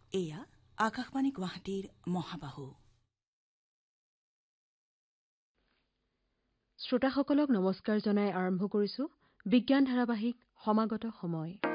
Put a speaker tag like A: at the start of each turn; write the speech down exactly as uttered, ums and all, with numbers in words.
A: এয়া আকাশবাণী গুৱাহাটীৰ মহাবাহু।
B: শ্ৰোতাসকলক নমস্কাৰ জনাই আৰম্ভ কৰিছো বিজ্ঞান ধাৰাবাহিক সমাগত সময়।